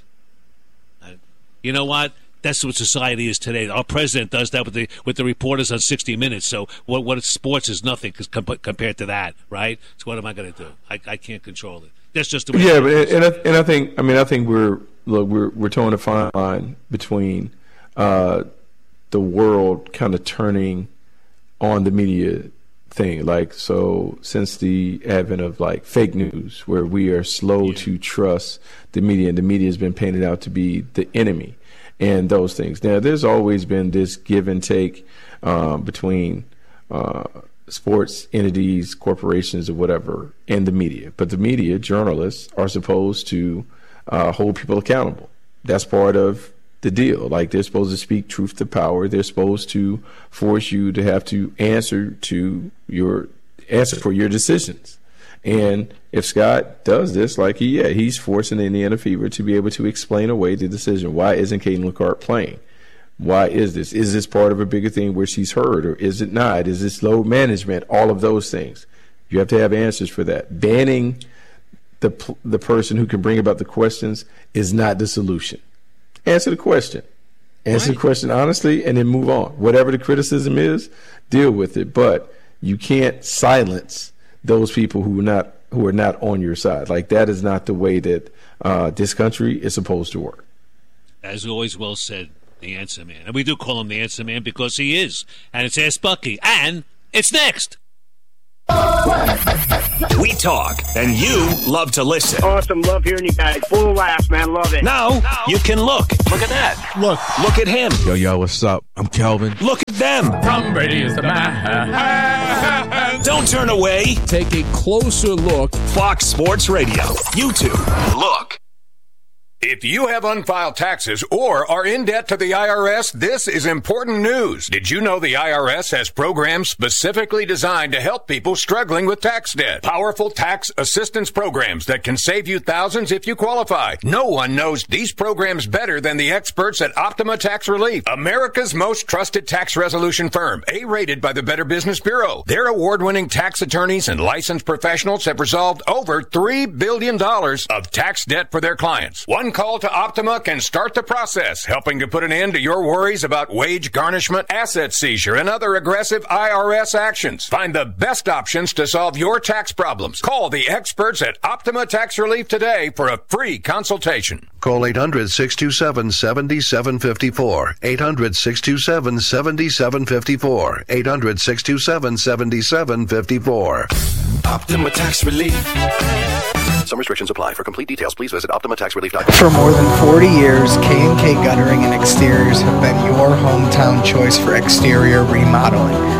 I, you know what? That's what society is today. Our president does that with the with the reporters on sixty minutes. So what what sports is nothing com- compared to that, right? So what am I going to do? I, I can't control it. That's just the way. Yeah, but and I, and I think I mean I think we're look we're we're towing a fine line between uh, the world kind of turning on the media thing. Like, so since the advent of like fake news, where we are slow yeah. to trust the media, and the media has been painted out to be the enemy. And those things. Now, there's always been this give and take um, between uh, sports entities, corporations, or whatever, and the media. But the media, journalists, are supposed to uh, hold people accountable. That's part of the deal. Like, they're supposed to speak truth to power. They're supposed to force you to have to answer to your answer for your decisions. And if Scott does this, like he, yeah, he's forcing the Indiana Fever to be able to explain away the decision. Why isn't Caitlin Clark playing? Why is this? Is this part of a bigger thing where she's hurt, or is it not? Is this load management? All of those things. You have to have answers for that. Banning the the person who can bring about the questions is not the solution. Answer the question. Answer right. the question honestly, and then move on. Whatever the criticism is, deal with it. But you can't silence those people who are not who are not on your side. Like, that is not the way that uh, this country is supposed to work. As always, well said, the Answer Man. And we do call him the Answer Man because he is. And it's Ask Bucky. And it's next. We talk, and you love to listen. Awesome. Love hearing you guys. Full of laughs, man. Love it. Now, now, you can look. Look at that. Look. Look at him. Yo, yo, what's up? I'm Kelvin. Look at them. Tom Brady is the man. Don't turn away. Take a closer look. Fox Sports Radio. YouTube. Look. If you have unfiled taxes or are in debt to the I R S, this is important news. Did you know the I R S has programs specifically designed to help people struggling with tax debt? Powerful tax assistance programs that can save you thousands if you qualify. No one knows these programs better than the experts at Optima Tax Relief, America's most trusted tax resolution firm, A-rated by the Better Business Bureau. Their award-winning tax attorneys and licensed professionals have resolved over three billion dollars of tax debt for their clients. One call to Optima can start the process, helping to put an end to your worries about wage garnishment, asset seizure, and other aggressive I R S actions. Find the best options to solve your tax problems. Call the experts at Optima Tax Relief today for a free consultation. Call eight hundred, six two seven, seven seven five four. eight hundred, six two seven, seven seven five four. eight hundred, six two seven, seven seven five four. Optima Tax Relief. Some restrictions apply. For complete details, please visit optima tax relief dot com. For more than forty years, K and K Guttering and Exteriors have been your hometown choice for exterior remodeling.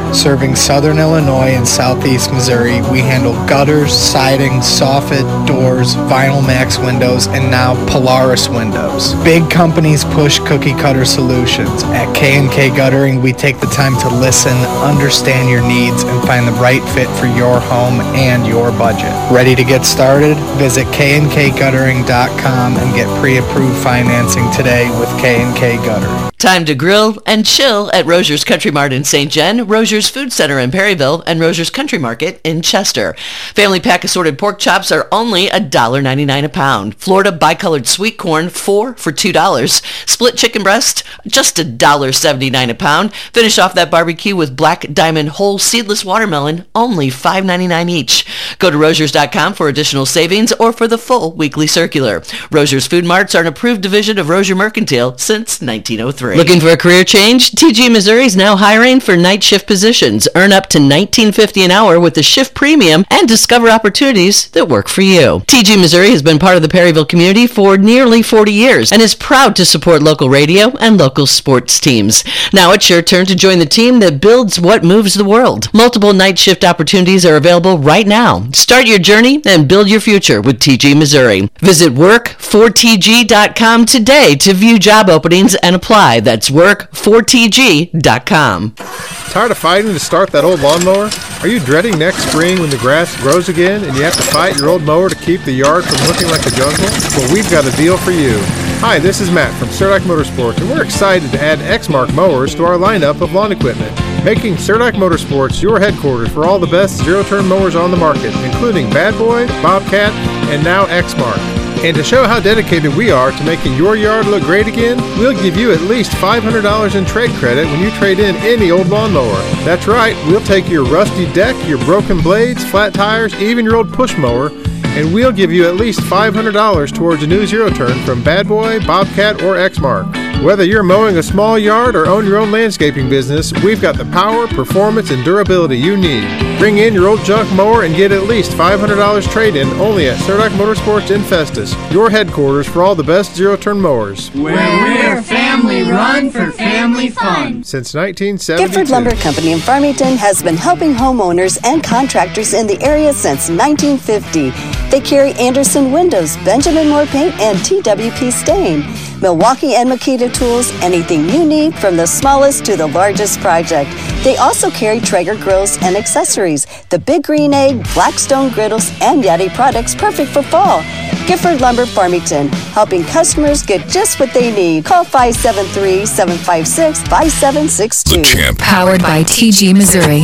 Serving southern Illinois and southeast Missouri, we handle gutters, siding, soffit, doors, Vinyl Max windows, and now Polaris windows. Big companies push cookie cutter solutions. At K and K Guttering, we take the time to listen, understand your needs, and find the right fit for your home and your budget. Ready to get started? Visit K and K guttering dot com and get pre-approved financing today with K and K Guttering. Time to grill and chill at Rozier's Country Mart in Saint John, Rozier's Food Center in Perryville, and Rozier's Country Market in Chester. Family pack assorted pork chops are only one dollar ninety-nine a pound. Florida bicolored sweet corn, four for two dollars. Split chicken breast, just one dollar seventy-nine a pound. Finish off that barbecue with Black Diamond whole seedless watermelon, only five ninety-nine each. Go to Roziers dot com for additional savings or for the full weekly circular. Rozier's Food Marts are an approved division of Rozier Mercantile since nineteen oh three. Looking for a career change? T G Missouri is now hiring for night shift positions. Earn up to nineteen fifty an hour with the shift premium and discover opportunities that work for you. T G Missouri has been part of the Perryville community for nearly forty years and is proud to support local radio and local sports teams. Now it's your turn to join the team that builds what moves the world. Multiple night shift opportunities are available right now. Start your journey and build your future with T G Missouri. Visit work for T G dot com today to view job openings and apply. That's work for T G dot com. Tired of fighting to start that old lawnmower? Are you dreading next spring when the grass grows again and you have to fight your old mower to keep the yard from looking like a jungle? Well, we've got a deal for you. Hi, this is Matt from Cerdak Motorsports, and we're excited to add Exmark mowers to our lineup of lawn equipment, making Cerdak Motorsports your headquarters for all the best zero-turn mowers on the market, including Bad Boy, Bobcat, and now Exmark. And to show how dedicated we are to making your yard look great again, we'll give you at least five hundred dollars in trade credit when you trade in any old lawnmower. That's right, we'll take your rusty deck, your broken blades, flat tires, even your old push mower, and we'll give you at least five hundred dollars towards a new zero-turn from Bad Boy, Bobcat, or Exmark. Whether you're mowing a small yard or own your own landscaping business, we've got the power, performance, and durability you need. Bring in your old junk mower and get at least five hundred dollars trade-in only at Cerdak Motorsports in Festus, your headquarters for all the best zero-turn mowers. Where we're family run for family fun. Since nineteen seventy-two. Gifford Lumber Company in Farmington has been helping homeowners and contractors in the area since nineteen fifty. They carry Anderson Windows, Benjamin Moore Paint, and T W P Stain. Milwaukee and Makita tools, anything you need from the smallest to the largest project. They also carry Traeger grills and accessories, the Big Green Egg, Blackstone griddles, and Yeti products perfect for fall. Gifford Lumber Farmington, helping customers get just what they need. Call five seven three, seven five six, five seven six two. The Champ. Powered by T G Missouri.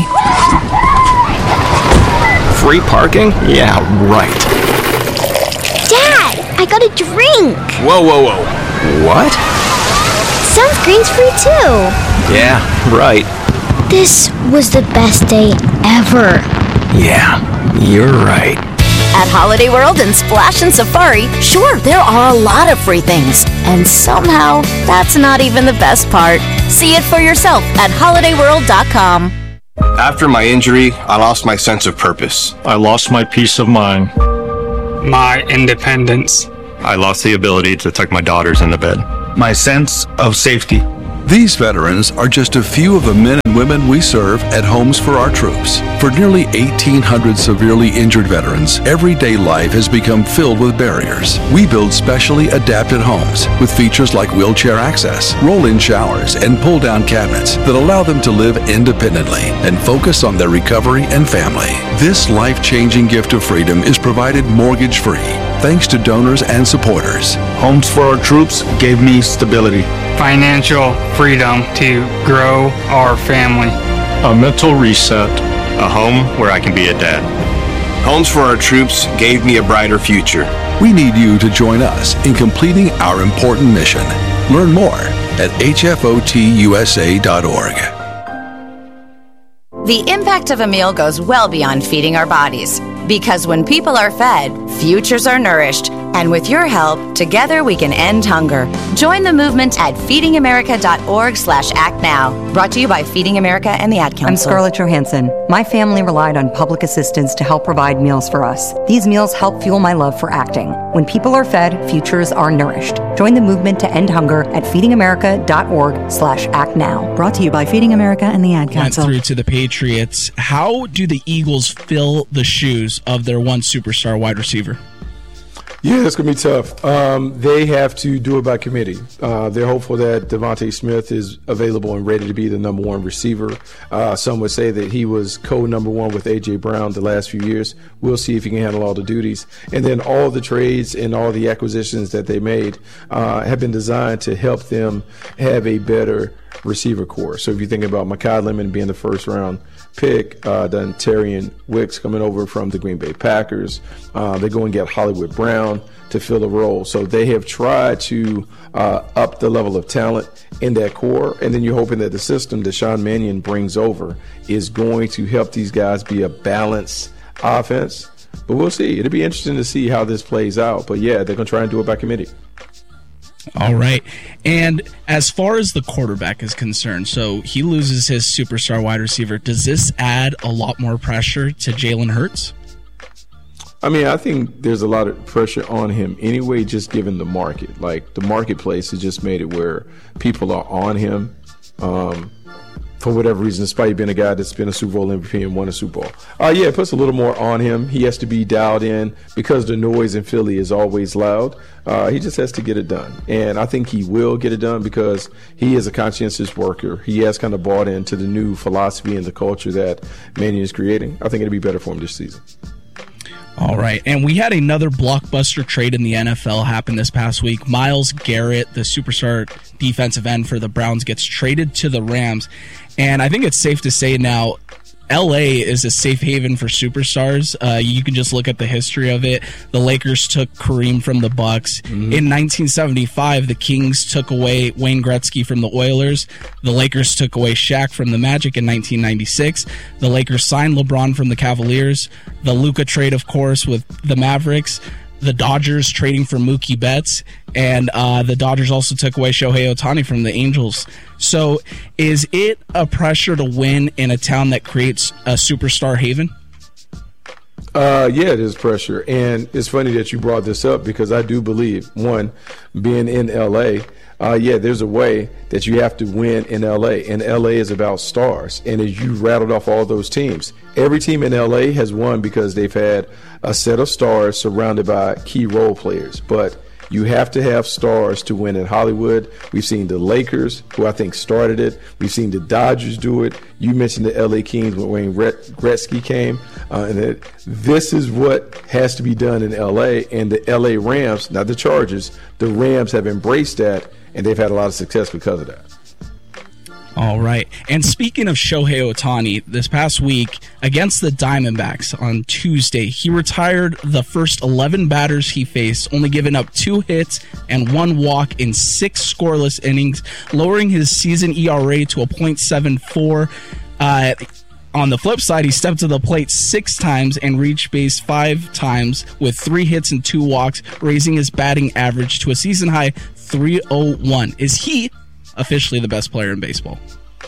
Free parking? Yeah, right. Dad, I got a drink. Whoa, whoa, whoa. What? Sunscreen's free too. Yeah, right. This was the best day ever. Yeah, you're right. At Holiday World and Splash and Safari, sure, there are a lot of free things. And somehow, that's not even the best part. See it for yourself at holiday world dot com. After my injury, I lost my sense of purpose. I lost my peace of mind. My independence. I lost the ability to tuck my daughters into bed. My sense of safety. These veterans are just a few of the men and women we serve at Homes for Our Troops. For nearly eighteen hundred severely injured veterans, everyday life has become filled with barriers. We build specially adapted homes with features like wheelchair access, roll-in showers, and pull-down cabinets that allow them to live independently and focus on their recovery and family. This life-changing gift of freedom is provided mortgage-free, thanks to donors and supporters. Homes for Our Troops gave me stability. Financial freedom to grow our family. A mental reset. A home where I can be a dad. Homes for Our Troops gave me a brighter future. We need you to join us in completing our important mission. Learn more at H F O T U S A dot org. The impact of a meal goes well beyond feeding our bodies. Because when people are fed, futures are nourished, And with your help, together we can end hunger. Join the movement at feeding america dot org slash act now. Brought to you by Feeding America and the Ad Council. I'm Scarlett Johansson. My family relied on public assistance to help provide meals for us. These meals help fuel my love for acting. When people are fed, futures are nourished. Join the movement to end hunger at feeding america dot org slash act now. Brought to you by Feeding America and the Ad Council. Went through to the Patriots. How do the Eagles fill the shoes of their one superstar wide receiver? Yeah, it's going to be tough. Um, they have to do it by committee. Uh, they're hopeful that Devontae Smith is available and ready to be the number one receiver. Uh, some would say that he was co-number one with A J. Brown the last few years. We'll see if he can handle all the duties. And then all the trades and all the acquisitions that they made uh, have been designed to help them have a better receiver core. So if you think about Mekhi Lemon being the first round pick, uh, then Terrian Wicks coming over from the Green Bay Packers, uh, they go and get Hollywood Brown to fill the role. So they have tried to uh, up the level of talent in that core, and then you're hoping that the system that Sean Mannion brings over is going to help these guys be a balanced offense. But we'll see. It'll be interesting to see how this plays out. But yeah, they're going to try and do it by committee. All right. And as far as the quarterback is concerned, so he loses his superstar wide receiver. Does this add a lot more pressure to Jalen Hurts? I mean, I think there's a lot of pressure on him anyway, just given the market. Like, the marketplace has just made it where people are on him um, for whatever reason, despite being a guy that's been a Super Bowl M V P and won a Super Bowl. Uh, yeah, it puts a little more on him. He has to be dialed in because the noise in Philly is always loud. Uh, he just has to get it done. And I think he will get it done because he is a conscientious worker. He has kind of bought into the new philosophy and the culture that Mannion is creating. I think it'll be better for him this season. All right, and we had another blockbuster trade in the N F L happen this past week. Myles Garrett, the superstar defensive end for the Browns, gets traded to the Rams. And I think it's safe to say now, L A is a safe haven for superstars. Uh, you can just look at the history of it. The Lakers took Kareem from the Bucks. Mm-hmm. In nineteen seventy-five, the Kings took away Wayne Gretzky from the Oilers. The Lakers took away Shaq from the Magic in nineteen ninety-six. The Lakers signed LeBron from the Cavaliers. The Luka trade, of course, with the Mavericks. The Dodgers trading for Mookie Betts, and uh, the Dodgers also took away Shohei Ohtani from the Angels. So is it a pressure to win in a town that creates a superstar haven? Uh, yeah, it is pressure. And it's funny that you brought this up because I do believe, one, being in L A, uh, yeah, there's a way that you have to win in L A. And L A is about stars. And as you rattled off all those teams, every team in L A has won because they've had a set of stars surrounded by key role players. But you have to have stars to win in Hollywood. We've seen the Lakers, who I think started it. We've seen the Dodgers do it. You mentioned the L A Kings when Wayne Gretzky came. Uh, and that this is what has to be done in L A. And the L A Rams, not the Chargers, the Rams have embraced that, and they've had a lot of success because of that. All right. And speaking of Shohei Ohtani, this past week against the Diamondbacks on Tuesday, he retired the first eleven batters he faced, only giving up two hits and one walk in six scoreless innings, lowering his season E R A to a point seven four. Uh, on the flip side, he stepped to the plate six times and reached base five times with three hits and two walks, raising his batting average to a season high three oh one. Is he officially the best player in baseball?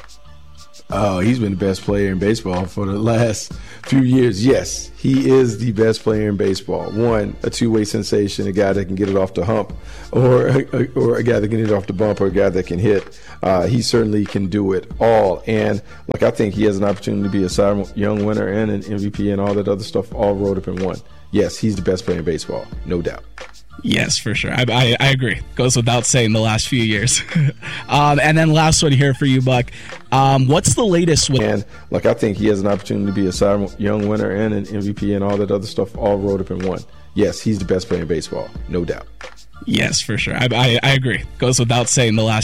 Oh, he's been the best player in baseball for the last few years. Yes, he is the best player in baseball. One, a two-way sensation, a guy that can get it off the hump, or a, or a guy that can get it off the bump, or a guy that can hit. Uh, he certainly can do it all. And, like, I think he has an opportunity to be a Cy Young winner and an M V P and all that other stuff all rolled up in one. Yes, he's the best player in baseball, no doubt. Yes, for sure. I, I, I agree. Goes without saying the last few years. um, and then last one here for you, Buck. Um, what's the latest with... And, like, I think he has an opportunity to be a Cy Young winner and an M V P and all that other stuff all rolled up in one. Yes, he's the best player in baseball, no doubt. Yes, for sure. I, I, I agree. Goes without saying the last